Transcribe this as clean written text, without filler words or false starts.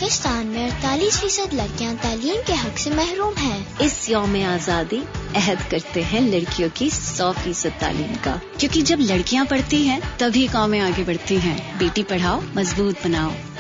पाकिस्तान में 48% लड़कियां तालीम के हक से महरूम हैं। इस यौम आज़ादी अहद करते हैं लड़कियों की 100% तालीम का, क्योंकि जब लड़कियां पढ़ती हैं तभी कौमें आगे बढ़ती हैं। बेटी पढ़ाओ मजबूत बनाओ।